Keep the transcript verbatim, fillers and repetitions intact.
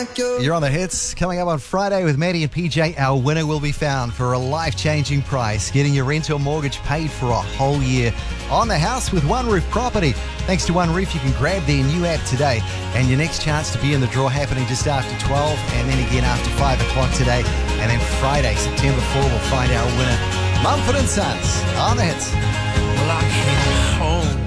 You're on the hits. Coming up on Friday with Maddie and P J, our winner will be found for a life-changing price, getting your rent or mortgage paid for a whole year on the house with One Roof Property. Thanks to One Roof, you can grab their new app today, and your next chance to be in the draw happening just after twelve, and then again after five o'clock today, and then Friday, September fourth, we'll find our winner. Mumford and Sons on the hits. Well, I came home